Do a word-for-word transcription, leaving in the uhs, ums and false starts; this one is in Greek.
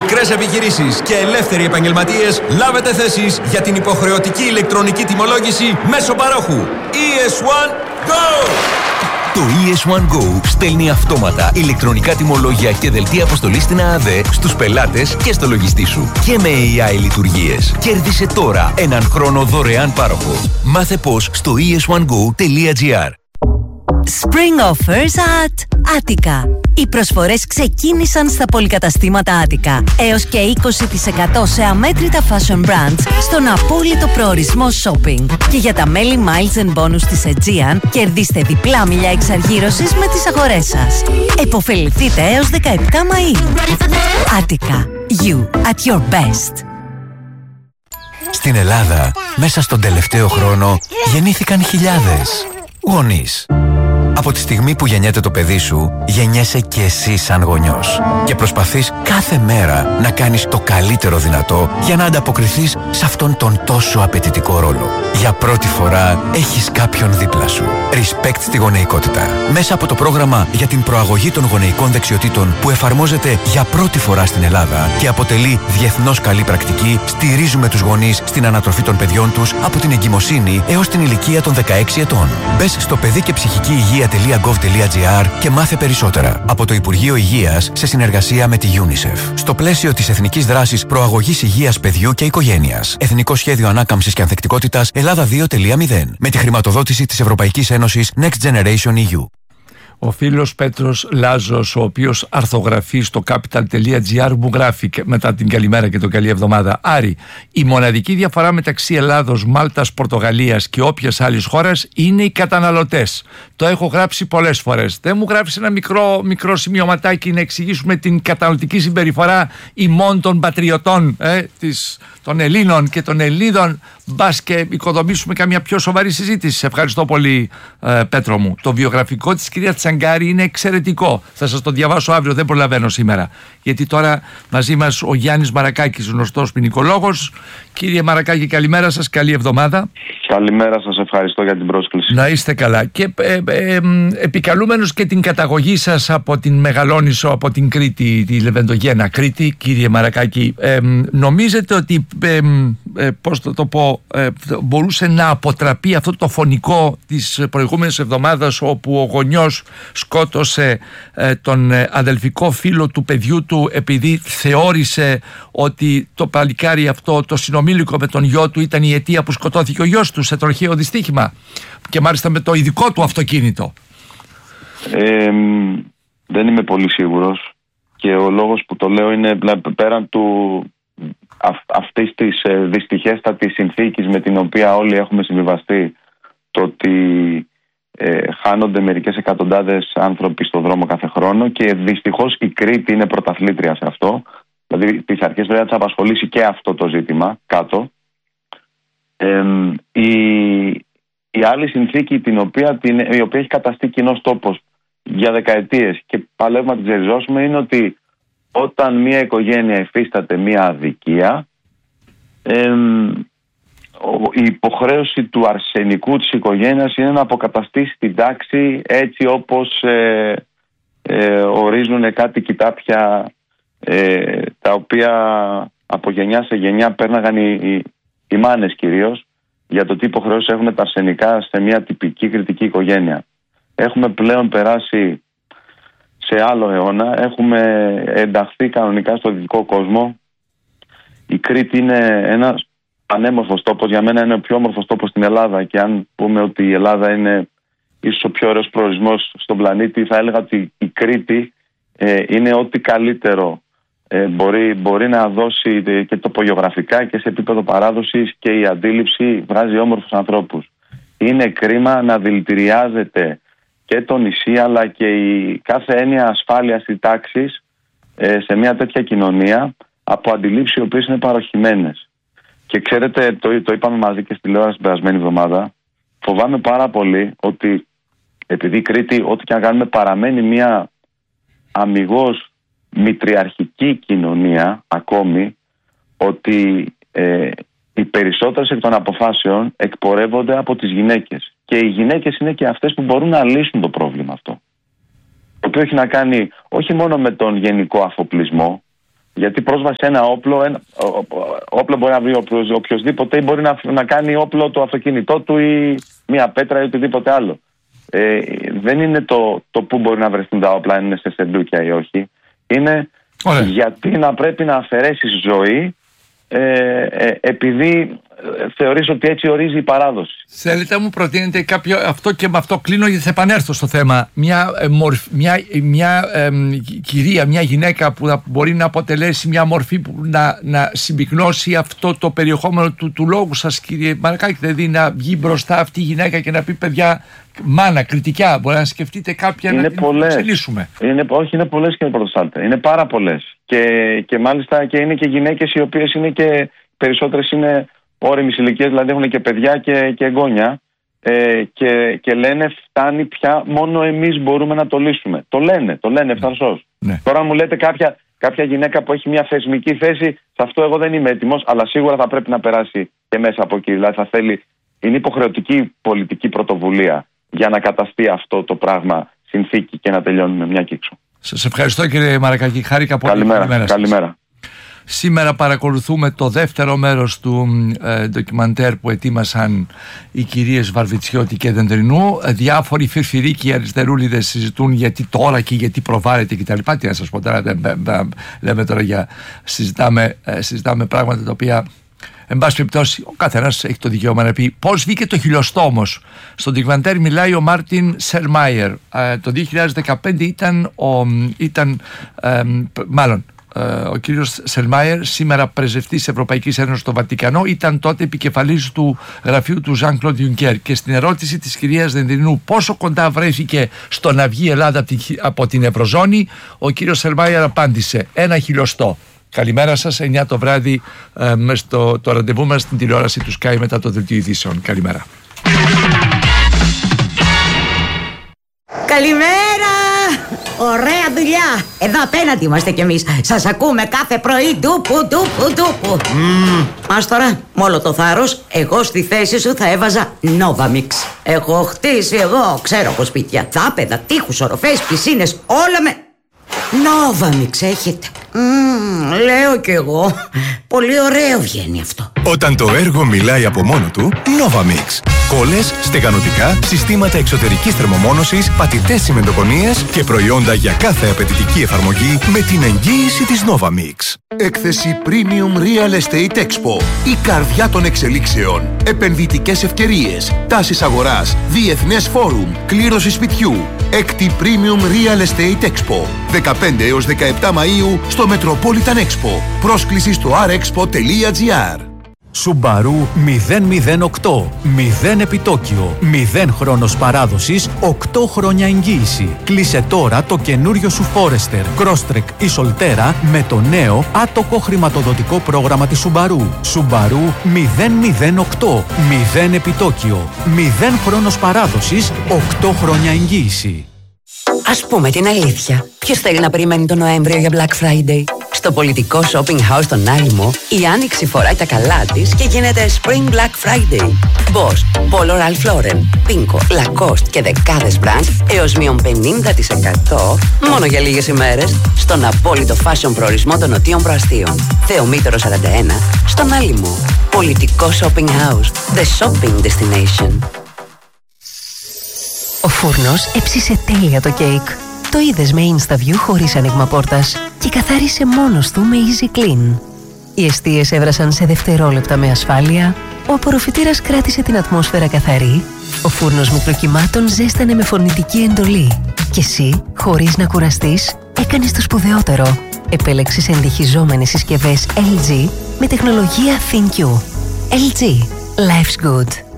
Μικρές επιχειρήσεις και ελεύθεροι επαγγελματίες, λάβετε θέσεις για την υποχρεωτική ηλεκτρονική τιμολόγηση μέσω παρόχου. ι ες ουάν Go! Το ι ες ουάν Go στέλνει αυτόματα ηλεκτρονικά τιμολόγια και δελτία αποστολής στην ΑΑΔΕ στους πελάτες και στο λογιστή σου. Και με έι άι λειτουργίες. Κέρδισε τώρα έναν χρόνο δωρεάν πάροχο. Μάθε πώς στο ι ες ουάν γκο τελεία τζι άρ. Spring offers at Attica. Οι προσφορές ξεκίνησαν στα πολυκαταστήματα Attica. Έως και είκοσι τοις εκατό σε αμέτρητα fashion brands στον απόλυτο προορισμό shopping. Και για τα μέλη Miles and Bonus της Aegean, κερδίστε διπλά μιλιά εξαργύρωσης με τις αγορές σας. Εποφεληθείτε έως δεκαεπτά Μαΐου. Attica. You at your best. Στην Ελλάδα, μέσα στον τελευταίο χρόνο, γεννήθηκαν χιλιάδες γονείς. Από τη στιγμή που γεννιέται το παιδί σου, γεννιέσαι και εσύ σαν γονιός. Και προσπαθείς κάθε μέρα να κάνεις το καλύτερο δυνατό για να ανταποκριθείς σε αυτόν τον τόσο απαιτητικό ρόλο. Για πρώτη φορά έχεις κάποιον δίπλα σου. Respect στη γονεϊκότητα. Μέσα από το πρόγραμμα για την προαγωγή των γονεϊκών δεξιοτήτων που εφαρμόζεται για πρώτη φορά στην Ελλάδα και αποτελεί διεθνώς καλή πρακτική, στηρίζουμε τους γονείς στην ανατροφή των παιδιών τους από την εγκυμοσύνη έως την ηλικία των δεκαέξι ετών. Μπες στο παιδί και ψυχική υγεία τελεία γκοβ τελεία τζι άρ και μάθε περισσότερα. Από το Υπουργείο Υγείας σε συνεργασία με τη UNICEF. Στο πλαίσιο της Εθνικής Δράσης Προαγωγής Υγείας Παιδιού και Οικογένειας. Εθνικό Σχέδιο Ανάκαμψης και Ανθεκτικότητας Ελλάδα δύο τελεία μηδέν. Με τη χρηματοδότηση της Ευρωπαϊκής Ένωσης Next Generation ι γιου. Ο φίλος Πέτρος Λάζος, ο οποίος αρθογραφεί στο capital τελεία τζι άρ, μου γράφει μετά την καλημέρα και τον καλή εβδομάδα. Άρη, η μοναδική διαφορά μεταξύ Ελλάδος, Μάλτας, Πορτογαλίας και όποιας άλλης χώρας είναι οι καταναλωτές. Το έχω γράψει πολλές φορές. Δεν μου γράφεις ένα μικρό, μικρό σημειωματάκι να εξηγήσουμε την καταναλωτική συμπεριφορά ημών των πατριωτών, ε, της, των Ελλήνων και των Ελλήνων, μπας και οικοδομήσουμε καμιά πιο σοβαρή συζήτηση. Σε ευχαριστώ πολύ, ε, Πέτρο μου. Το βιογραφικό της κυρία Τσαγκάρη είναι εξαιρετικό. Θα σας το διαβάσω αύριο, δεν προλαβαίνω σήμερα. Γιατί τώρα μαζί μας ο Γιάννης Μαρακάκης, γνωστός ποινικολόγος. Κύριε Μαρακάκη, καλημέρα σας, καλή εβδομάδα. Καλημέρα σας, ευχαριστώ για την πρόσκληση. Να είστε καλά. Και ε, ε, ε, επικαλούμενος και την καταγωγή σας από την Μεγαλόνισσο, από την Κρήτη, τη Λεβεντογένα Κρήτη, κύριε Μαρακάκη, ε, νομίζετε ότι, ε, ε, πώς το, το πω, ε, μπορούσε να αποτραπεί αυτό το φωνικό της προηγούμενης εβδομάδας, όπου ο γονιός σκότωσε ε, τον ε, αδελφικό φίλο του παιδιού του επειδή θεώρησε ότι το παλικάρι αυτό, το συνομήλικο με τον γιο του, ήταν η αιτία που σκοτώθηκε ο γιος του σε τροχαίο δυστύχημα και μάλιστα με το ειδικό του αυτοκίνητο? Ε, δεν είμαι πολύ σίγουρος και ο λόγος που το λέω είναι πέραν του αυ, αυτής της ε, δυστυχέστατης συνθήκης με την οποία όλοι έχουμε συμβιβαστεί, το ότι ε, χάνονται μερικές εκατοντάδες άνθρωποι στον δρόμο κάθε χρόνο και δυστυχώς η Κρήτη είναι πρωταθλήτρια σε αυτό. Δηλαδή τις αρχές πρέπει να τις απασχολήσει και αυτό το ζήτημα κάτω. Ε, η, η άλλη συνθήκη την οποία, την, η οποία έχει καταστεί κοινός τόπος για δεκαετίες και παλεύουμε να την ξεριζώσουμε είναι ότι όταν μια οικογένεια υφίσταται μια αδικία, ε, η υποχρέωση του αρσενικού της οικογένειας είναι να αποκαταστήσει την τάξη έτσι όπως ε, ε, ορίζουν κάτι κοιτάπια ε, τα οποία από γενιά σε γενιά πέρναγαν οι, οι, οι μάνες κυρίως, για το τι υποχρεώσεις έχουν τα αρσενικά σε μια τυπική κριτική οικογένεια. Έχουμε πλέον περάσει σε άλλο αιώνα, έχουμε ενταχθεί κανονικά στο δυτικό κόσμο. Η Κρήτη είναι ένας πανέμορφος τόπος, για μένα είναι ο πιο όμορφος τόπος στην Ελλάδα, και αν πούμε ότι η Ελλάδα είναι ίσως ο πιο ωραίος προορισμός στον πλανήτη, θα έλεγα ότι η Κρήτη ε, είναι ό,τι καλύτερο ε, μπορεί, μπορεί να δώσει και τοπογεωγραφικά και σε επίπεδο παράδοσης, και η αντίληψη βγάζει όμορφους ανθρώπους. Είναι κρίμα να δηλητηριάζεται και το νησί αλλά και η κάθε έννοια ασφάλειας ή τάξης ε, σε μια τέτοια κοινωνία από αντιλήψεις οι οποίες είναι παροχημένες. Και ξέρετε, το, το είπαμε μαζί και στη τηλεόραση την περασμένη εβδομάδα, φοβάμαι πάρα πολύ ότι επειδή η Κρήτη, ό,τι και αν κάνουμε, παραμένει μια αμιγώς μητριαρχική κοινωνία ακόμη, ότι ε, οι περισσότερες εκ των αποφάσεων εκπορεύονται από τις γυναίκες. Και οι γυναίκες είναι και αυτές που μπορούν να λύσουν το πρόβλημα αυτό. Το οποίο έχει να κάνει όχι μόνο με τον γενικό αφοπλισμό, Γιατί πρόσβαση σε ένα όπλο, ένα, όπλο μπορεί να βρει οποιοδήποτε ή μπορεί να, να κάνει όπλο το αυτοκίνητό του ή μια πέτρα ή οτιδήποτε άλλο. Ε, δεν είναι το, το πού μπορεί να βρεθούν τα όπλα, αν είναι σε σεντούκια ή όχι. Είναι Ωραία. γιατί να πρέπει να αφαιρέσεις ζωή ε, ε, επειδή θεωρείς ότι έτσι ορίζει η παράδοση. Θέλετε μου προτείνετε κάποιο, αυτό και με αυτό κλείνω γιατί θα επανέλθω στο θέμα. Μια, ε, μορφ, μια, μια ε, κυρία, μια γυναίκα που να, μπορεί να αποτελέσει μια μορφή που να, να συμπυκνώσει αυτό το περιεχόμενο του, του λόγου σας, κύριε Μαρακάκη, δηλαδή να βγει μπροστά αυτή η γυναίκα και να πει παιδιά, μάνα, κριτικά, μπορεί να σκεφτείτε κάποια είναι να την εξελίσσουμε. Είναι, όχι, είναι πολλές κύριε Πρωτοστάλτε, είναι πάρα πολλές και, και μάλιστα και είναι και γυναίκες οι οποίες είναι και περισσότερες είναι όριμης ηλικίας, δηλαδή έχουν και παιδιά και, και εγγόνια ε, και, και λένε φτάνει πια, μόνο εμείς μπορούμε να το λύσουμε. Το λένε, το λένε ευθαρσώς. Ναι. Τώρα μου λέτε κάποια, κάποια γυναίκα που έχει μια θεσμική θέση, σε αυτό εγώ δεν είμαι έτοιμος, αλλά σίγουρα θα πρέπει να περάσει και μέσα από εκεί. Δηλαδή θα θέλει, είναι υποχρεωτική πολιτική πρωτοβουλία για να καταστεί αυτό το πράγμα συνθήκη και να τελειώνουμε μια και έξω. Σας ευχαριστώ κύριε Μαρακάκη, χάρηκα πολύ. Καλημέρα, καλημέρα. Σήμερα παρακολουθούμε το δεύτερο μέρος του ε, ντοκιμαντέρ που ετοίμασαν οι κυρίες Βαρβιτσιώτη και Δεντρινού. Διάφοροι φιρφυρίκοι αριστερούλιδες συζητούν γιατί τώρα και γιατί προβάλλεται κτλ. Τι να σας πω τώρα, λέμε τώρα για συζητάμε, ε, συζητάμε πράγματα τα οποία εν πάση περιπτώσει ο καθένας έχει το δικαίωμα να πει. Πώς βγήκε το χιλιοστό όμως? Στο ντοκιμαντέρ μιλάει ο Μάρτιν Σελμάιερ. Ε, το δύο χιλιάδες δεκαπέντε ήταν, ο, ήταν ε, μάλλον ο κύριος Σελμάιερ, σήμερα πρεσβευτής Ευρωπαϊκής Ένωσης στο Βατικανό, ήταν τότε επικεφαλής του γραφείου του Ζαν Κλοντ Juncker. Και στην ερώτηση της κυρίας Δεντρινού πόσο κοντά βρέθηκε στο να βγει η Ελλάδα από την Ευρωζώνη, ο κύριος Σελμάιερ απάντησε ένα χιλιοστό. Καλημέρα σας, εννιά το βράδυ ε, στο το ραντεβού μας στην τηλεόραση του Sky μετά το δελτίο ειδήσεων. Καλημέρα. Καλημέρα! Ωραία δουλειά! Εδώ απέναντι είμαστε κι εμείς. Σας ακούμε κάθε πρωί. Ντούπου, ντούπου, ντούπου. Mm. Μας τώρα, με όλο το θάρρος, εγώ στη θέση σου θα έβαζα Novamix. Έχω χτίσει εγώ, ξέρω από σπίτια, δάπεδα, τείχους, οροφές, πισίνες, όλα με Novamix έχετε. Mm, λέω κι εγώ. Πολύ ωραίο βγαίνει αυτό. Όταν το έργο μιλάει από μόνο του, Novamix. Κόλλες, στεγανοτικά, συστήματα εξωτερικής θερμομόνωσης, πατητές τσιμεντοκονίες και προϊόντα για κάθε απαιτητική εφαρμογή με την εγγύηση της Novamix. Έκθεση Premium Real Estate Expo. Η καρδιά των εξελίξεων. Επενδυτικές ευκαιρίες. Τάσεις αγοράς. Διεθνές φόρουμ. Κλήρωση σπιτιού. Έκτη Premium Real Estate Expo. δεκαπέντε έως δεκαεπτά Μαΐου στο Metropolitan Expo. Πρόσκληση στο αρ εξπο τελεία τζι άρ. Subaru μηδέν μηδέν οκτώ. μηδέν επιτόκιο. μηδέν χρόνος παράδοσης. οκτώ χρόνια εγγύηση. Κλείσε τώρα το καινούριο σου Forester, Crosstrek ή Solterra με το νέο άτοκο χρηματοδοτικό πρόγραμμα της Subaru. Subaru μηδέν μηδέν οκτώ. μηδέν επιτόκιο. μηδέν χρόνος παράδοσης. οκτώ χρόνια εγγύηση. Ας πούμε την αλήθεια. Ποιος θέλει να περιμένει τον Νοέμβριο για Black Friday? Στο πολιτικό shopping house στον Άλυμο, η Άνοιξη φοράει τα καλά της και γίνεται Spring Black Friday. Boss, Polo Ralph Lauren, Pinko, Lacoste και δεκάδες brands έως μείον πενήντα τοις εκατό μόνο για λίγες ημέρες στον απόλυτο fashion προορισμό των Νοτίων Προαστίων. Θεομήτωρο σαράντα ένα, στον Άλυμο. Πολιτικό shopping house, the shopping destination. Ο φούρνος έψισε τέλεια το κέικ. Το είδες με InstaView χωρίς άνοιγμα πόρτας και καθάρισε μόνος του με Easy Clean. Οι εστίες έβρασαν σε δευτερόλεπτα με ασφάλεια, ο απορροφητήρας κράτησε την ατμόσφαιρα καθαρή, ο φούρνος μικροκυμάτων ζέστανε με φωνητική εντολή και εσύ, χωρίς να κουραστείς, έκανες το σπουδαιότερο. Επέλεξες εντυχιζόμενες συσκευές ελ τζι με τεχνολογία ThinQ. ελ τζι. Life's good.